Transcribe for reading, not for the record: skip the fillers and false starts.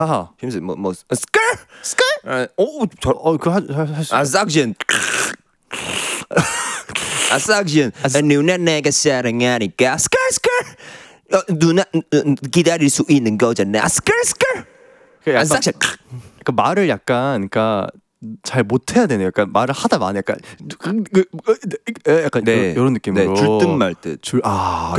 아하. 힘쓰 뭐 스컬 스컬? 아삭션 아삭션 누나 내가 사랑하니까 스컬 누나 기다릴 수 있는 거잖아 스컬 아삭션 그러니까 말을 약간 그러니까 잘 못해야 되네요. 약간 말을 하다 마는 약간 네. 이런 느낌으로 네, 줄듯 말듯.